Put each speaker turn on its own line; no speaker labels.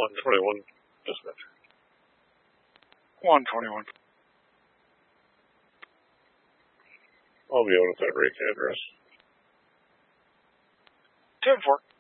121, dispatch.
121.
I'll be out at that rake address.
10-4.